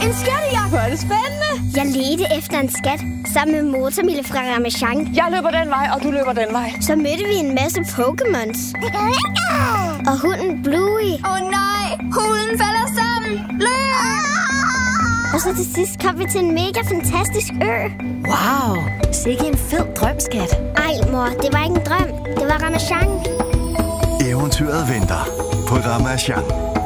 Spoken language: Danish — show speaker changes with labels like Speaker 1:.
Speaker 1: En skattejagt.
Speaker 2: Hvor er det spændende.
Speaker 1: Jeg ledte efter en skat sammen med Motormille fra Ramasjang.
Speaker 2: Jeg løber den vej, og du løber den vej.
Speaker 1: Så mødte vi en masse Pokémons. Og hunden Bluey.
Speaker 3: Nej, hunden falder sammen. Løb!
Speaker 1: Og så til sidst kom vi til en mega fantastisk ø.
Speaker 4: Wow, sikke en fed drømskat.
Speaker 1: Ej, mor, det var ikke en drøm. Det var Ramasjang.
Speaker 5: Eventyret venter på Ramasjang.